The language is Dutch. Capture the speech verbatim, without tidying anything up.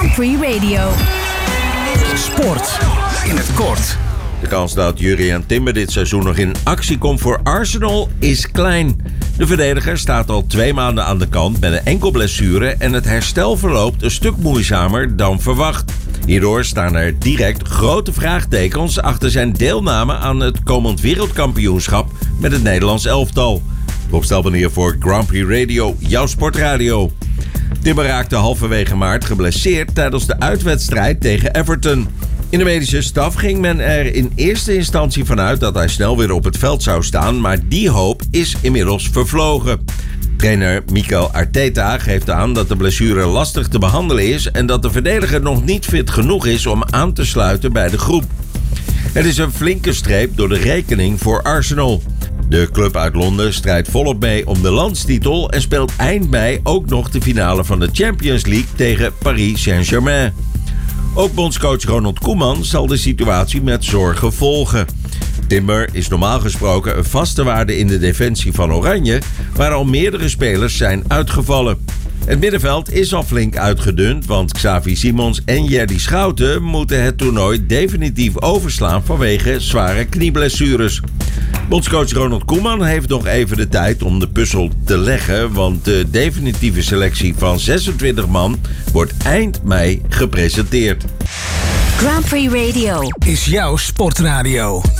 Grand Prix Radio. Sport in het kort. De kans dat Jurriën Timber dit seizoen nog in actie komt voor Arsenal is klein. De verdediger staat al twee maanden aan de kant met een enkel blessure en het herstel verloopt een stuk moeizamer dan verwacht. Hierdoor staan er direct grote vraagtekens achter zijn deelname aan het komend wereldkampioenschap met het Nederlands elftal. Rob Stelpenier voor Grand Prix Radio, jouw sportradio. Timber raakte halverwege maart geblesseerd tijdens de uitwedstrijd tegen Everton. In de medische staf ging men er in eerste instantie vanuit dat hij snel weer op het veld zou staan, maar die hoop is inmiddels vervlogen. Trainer Mikel Arteta geeft aan dat de blessure lastig te behandelen is en dat de verdediger nog niet fit genoeg is om aan te sluiten bij de groep. Het is een flinke streep door de rekening voor Arsenal. De club uit Londen strijdt volop mee om de landstitel en speelt eind mei ook nog de finale van de Champions League tegen Paris Saint-Germain. Ook bondscoach Ronald Koeman zal de situatie met zorgen volgen. Timber is normaal gesproken een vaste waarde in de defensie van Oranje, waar al meerdere spelers zijn uitgevallen. Het middenveld is al flink uitgedund, want Xavi Simons en Jerdy Schouten moeten het toernooi definitief overslaan vanwege zware knieblessures. Bondscoach Ronald Koeman heeft nog even de tijd om de puzzel te leggen, want de definitieve selectie van zesentwintig man wordt eind mei gepresenteerd. Grand Prix Radio Is jouw sportradio.